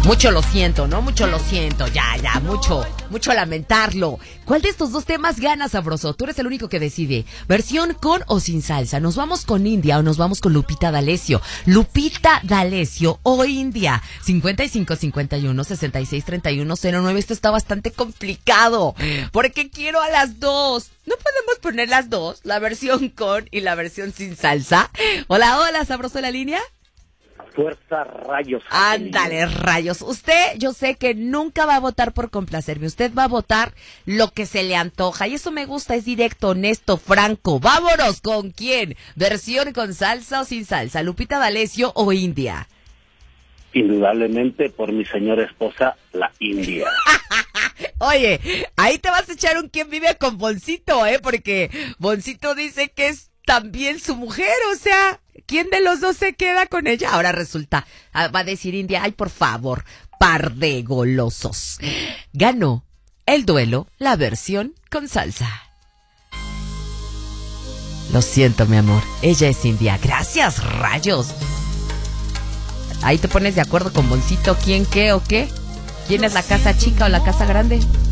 Mucho lo siento, ¿no? Mucho lo siento. Ya, mucho lamentarlo. ¿Cuál de estos dos temas gana, sabroso? Tú eres el único que decide. ¿Versión con o sin salsa? ¿Nos vamos con India o nos vamos con Lupita D'Alessio? Lupita D'Alessio o India. 5551-663109. Esto está bastante complicado, porque quiero a las dos. ¿No podemos poner las dos? La versión con y la versión sin salsa. Hola, sabroso de la línea. Fuerza, rayos. Ándale, rayos. Usted, yo sé que nunca va a votar por complacerme. Usted va a votar lo que se le antoja. Y eso me gusta, es directo, honesto, franco. Vámonos, ¿con quién? ¿Versión con salsa o sin salsa? ¿Lupita D'Alessio o India? Indudablemente por mi señora esposa, la India. Oye, ahí te vas a echar un quién vive con Boncito, porque Boncito dice que es también su mujer, o sea, ¿quién de los dos se queda con ella? Ahora resulta, va a decir India, ay, por favor, par de golosos. Ganó el duelo, la versión con salsa. Lo siento, mi amor, ella es India. Gracias, rayos. Ahí te pones de acuerdo con Boncito, quién, qué o qué. ¿Quién es la casa chica o la casa grande?